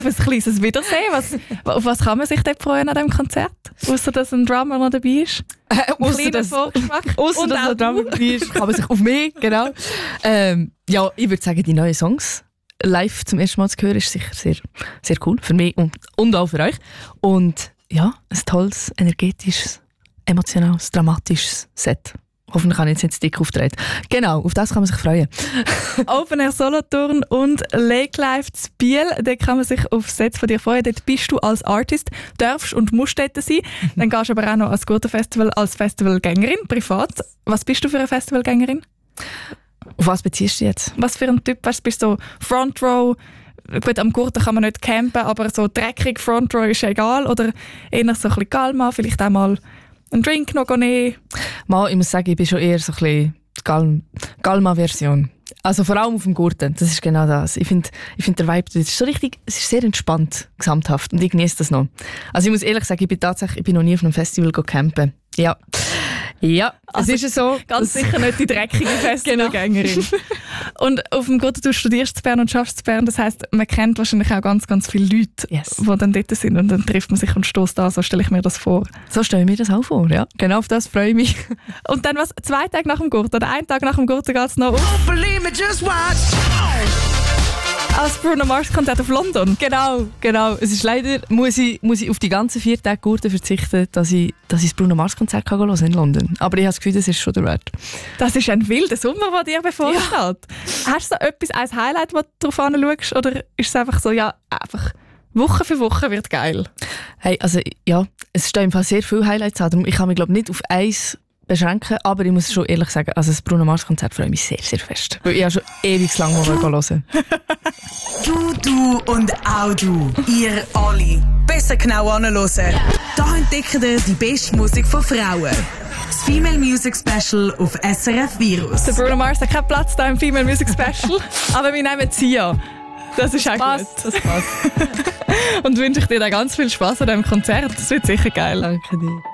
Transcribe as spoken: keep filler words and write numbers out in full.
Ein kleines Wiedersehen. Was, auf was kann man sich dort freuen an diesem Konzert? Ausser dass ein Drummer noch dabei ist? Äh, ausser dass, ausser dass ein Drummer dabei ist, kann man sich auf mich, genau. Ähm, ja, ich würde sagen, die neuen Songs live zum ersten Mal zu hören, ist sicher sehr, sehr cool für mich und, und auch für euch. Und ja, ein tolles, energetisches, emotionales, dramatisches Set. Hoffentlich kann ich jetzt nicht zu dick auftreten. Genau, auf das kann man sich freuen. Open Air Solothurn und Lake Life zu Biel, da kann man sich auf Sets von dir freuen. Dort bist du als Artist, darfst und musst dort sein. Dann gehst du aber auch noch als guter Festival, als Festivalgängerin, privat. Was bist du für eine Festivalgängerin? Auf was beziehst du jetzt? Was für ein Typ? Weißt, bist du so Front Row? Gut, am Gurten kann man nicht campen, aber so dreckig Front Row ist egal. Oder eher so ein bisschen Galma, vielleicht auch mal einen Drink noch nehmen? Mal, ich muss sagen, ich bin schon eher so ein bisschen Gal- Galma-Version. Also vor allem auf dem Gurten, das ist genau das. Ich finde, ich find der Vibe, das ist so richtig, es ist sehr entspannt, gesamthaft. Und ich genieße das noch. Also ich muss ehrlich sagen, ich bin tatsächlich, ich bin noch nie auf einem Festival campen. Ja. Ja, also es ist so. Ganz sicher nicht die dreckige Festivalgängerin. Genau. Und auf dem Gurten, du studierst in Bern und schaffst in Bern, das heisst, man kennt wahrscheinlich auch ganz, ganz viele Leute, yes. die dann dort sind und dann trifft man sich und stößt an, so stelle ich mir das vor. So stelle ich mir das auch vor, ja. Genau, auf das freue ich mich. Und dann was, zwei Tage nach dem Gurten oder einen Tag nach dem Gurten geht es noch auf... Oh, believe me, just watch! Als Bruno Mars Konzert auf London. Genau, genau. Es ist leider, muss ich, muss ich auf die ganzen vier Tage Gurten verzichten, dass ich, dass ich das Bruno Mars Konzert kann hören in London. Aber ich habe das Gefühl, das ist schon der Wert. Das ist ein wilder Sommer, der dir bevorsteht. Ja. Hast du so etwas, ein Highlight, das du darauf anschaust? Oder ist es einfach so, ja, einfach Woche für Woche wird geil? Hey, also ja, es stehen im Fall sehr viele Highlights an. Darum, ich kann mich glaube nicht auf eins beschränken, aber ich muss schon ehrlich sagen, also das Bruno Mars Konzert freue ich mich sehr, sehr fest. Weil ich habe schon ewig lang mal hören. Du, du und auch du. Ihr alle. Besser genau anhören. Da entdeckt ihr die beste Musik von Frauen. Das Female Music Special auf S R F Virus. Der Bruno Mars hat keinen Platz da im Female Music Special, aber wir nehmen Sia. Das ist auch gut. Das passt. Und wünsche ich dir da ganz viel Spaß an diesem Konzert. Das wird sicher geil. Danke dir.